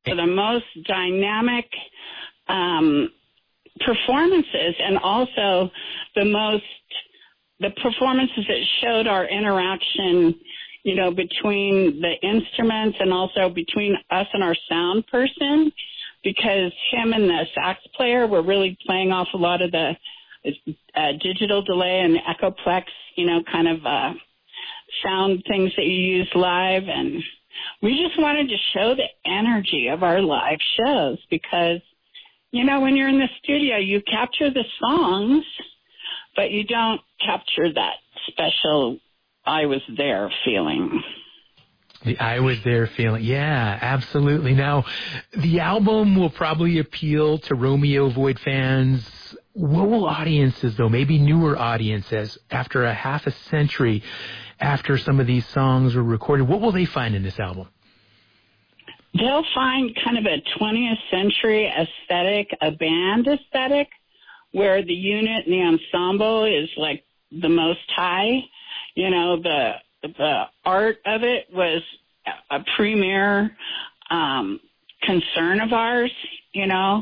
the most dynamic performances, and also the performances that showed our interaction, you know, between the instruments and also between us and our sound person, because him and the sax player were really playing off a lot of the digital delay and echoplex, you know, kind of sound things that you use live. And we just wanted to show the energy of our live shows because, you know, when you're in the studio, you capture the songs, but you don't capture that special I was there feeling. The I was there feeling. Yeah, absolutely. Now, the album will probably appeal to Romeo Void fans. What will audiences, though, maybe newer audiences, after a half a century after some of these songs were recorded, what will they find in this album? They'll find kind of a 20th century aesthetic, a band aesthetic, where the unit and the ensemble is like the most high. You know, the art of it was a premier concern of ours, you know.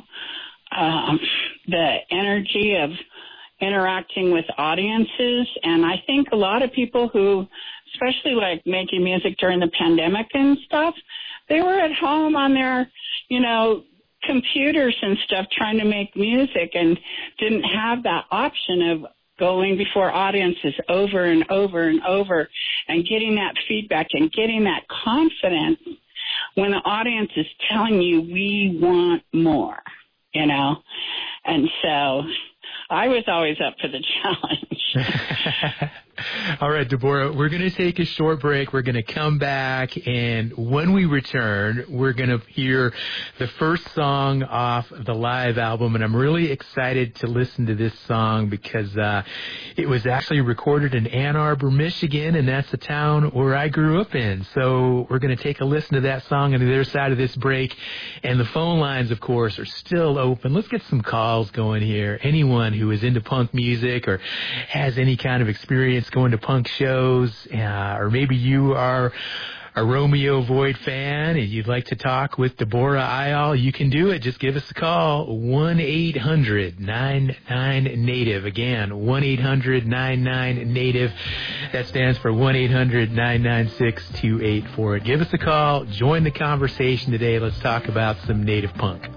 The energy of interacting with audiences. And I think a lot of people who, especially like making music during the pandemic and stuff, they were at home on their, you know, computers and stuff trying to make music and didn't have that option of going before audiences over and over and over and getting that feedback and getting that confidence when the audience is telling you we want more, you know. And so I was always up for the challenge. All right, Deborah, we're going to take a short break. We're going to come back, and when we return, we're going to hear the first song off the live album, and I'm really excited to listen to this song because it was actually recorded in Ann Arbor, Michigan, and that's the town where I grew up in. So we're going to take a listen to that song on the other side of this break, and the phone lines, of course, are still open. Let's get some calls going here. Anyone who is into punk music or has any kind of experience going to punk shows, or maybe you are a Romeo Void fan and you'd like to talk with Deborah Ayal, you can do it. Just give us a call, 1-800-99-NATIVE. Again, 1-800-99-NATIVE. That stands for 1-800-996-2848. Give us a call. Join the conversation today. Let's talk about some native punk.